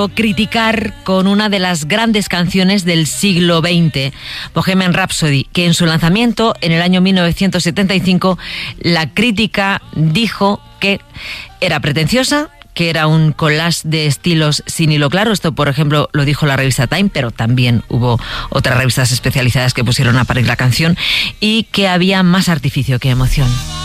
criticar con una de las grandes canciones del siglo XX, Bohemian Rhapsody, que en su lanzamiento en el año 1975 la crítica dijo que era pretenciosa, que era un collage de estilos sin hilo claro. Esto, por ejemplo, lo dijo la revista Time, pero también hubo otras revistas especializadas que pusieron a parir la canción, y que había más artificio que emoción.